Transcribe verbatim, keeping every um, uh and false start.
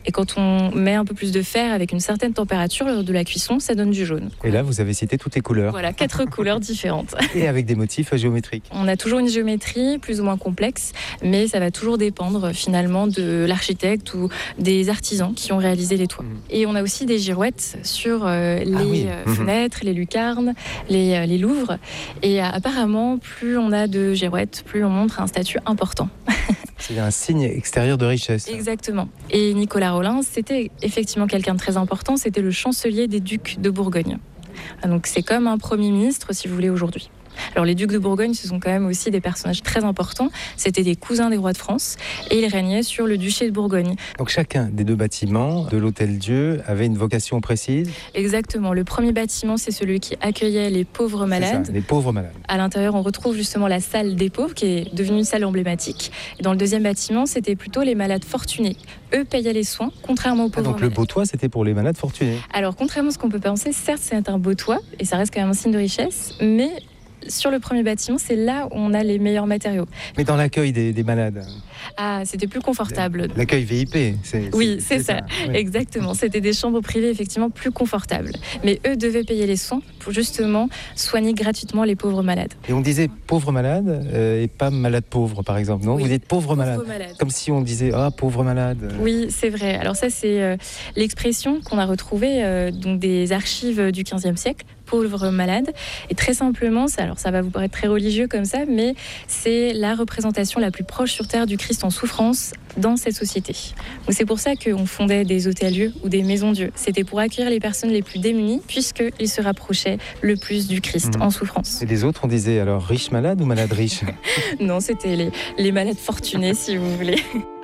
Et quand on met un peu plus de fer avec une certaine température lors de la cuisson, ça donne du jaune. Et là, vous avez cité toutes les couleurs. Voilà, quatre couleurs différentes. Et avec des motifs géométriques. On a toujours une géométrie plus ou moins complexe, mais ça va toujours dépendre finalement de l'architecte ou des artisans qui ont réalisé les toits. Mmh. Et on a aussi des girouettes sur euh, les ah oui. euh, fenêtres, mmh. les lucarnes, les, euh, les louvres. Et euh, apparemment, plus on a de girouettes, plus on montre un statut important. C'est un signe extérieur de richesse. Exactement. Et Nicolas Rolin, c'était effectivement quelqu'un de très important. C'était le chancelier des ducs de Bourgogne. Donc c'est comme un premier ministre, si vous voulez, aujourd'hui. Alors les ducs de Bourgogne, ce sont quand même aussi des personnages très importants. C'était des cousins des rois de France et ils régnaient sur le duché de Bourgogne. Donc chacun des deux bâtiments de l'Hôtel-Dieu avait une vocation précise. Exactement. Le premier bâtiment, c'est celui qui accueillait les pauvres malades. C'est ça, les pauvres malades. À l'intérieur, on retrouve justement la salle des pauvres qui est devenue une salle emblématique. Et dans le deuxième bâtiment, c'était plutôt les malades fortunés. Eux payaient les soins, contrairement aux pauvres ah, donc malades. Le beau toit, c'était pour les malades fortunés. Alors contrairement à ce qu'on peut penser, certes c'est un beau toit et ça reste quand même un signe de richesse, mais sur le premier bâtiment, c'est là où on a les meilleurs matériaux. Mais dans l'accueil des, des malades. Ah, c'était plus confortable. L'accueil V I P. C'est, oui, c'est, c'est, c'est ça, ça. Oui. Exactement. C'était des chambres privées effectivement plus confortables. Mais eux devaient payer les soins pour justement soigner gratuitement les pauvres malades. Et on disait pauvre malade euh, et pas malade pauvre, par exemple, non? Oui. Vous dites pauvre, pauvre malade. malade. Comme si on disait ah pauvre malade. Oui, c'est vrai. Alors ça, c'est euh, l'expression qu'on a retrouvée euh, donc des archives du quinzième siècle. Pauvre malade. Et très simplement, ça, alors ça va vous paraître très religieux comme ça, mais c'est la représentation la plus proche sur Terre du Christ en souffrance dans cette société. Donc c'est pour ça qu'on fondait des hôtels-dieux ou des maisons-dieux. C'était pour accueillir les personnes les plus démunies, puisqu'ils se rapprochaient le plus du Christ mmh. en souffrance. Et les autres, on disait alors riche malade ou malade riche? Non, c'était les, les malades fortunés, si vous voulez.